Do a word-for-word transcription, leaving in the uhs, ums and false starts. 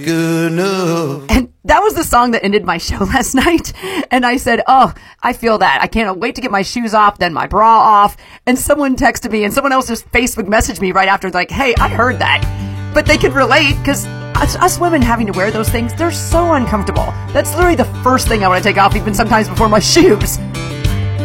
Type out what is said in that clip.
good enough. And that was the song that ended my show last night. And I said, oh, I feel that. I can't wait to get my shoes off, then my bra off. And someone texted me and someone else just Facebook messaged me right after, like, hey, I heard that. But they could relate because us, us women having to wear those things, they're so uncomfortable. That's literally the first thing I want to take off, even sometimes before my shoes.